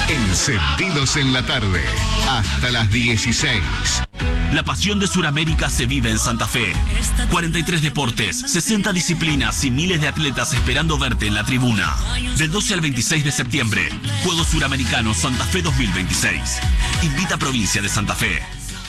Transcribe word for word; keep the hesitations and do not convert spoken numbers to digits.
Encendidos en la tarde, hasta las dieciséis. La pasión de Sudamérica se vive en Santa Fe. cuarenta y tres deportes, sesenta disciplinas y miles de atletas esperando verte en la tribuna. Del doce al veintiséis de septiembre, Juegos Suramericanos Santa Fe dos mil veintiséis. Invita a Provincia de Santa Fe.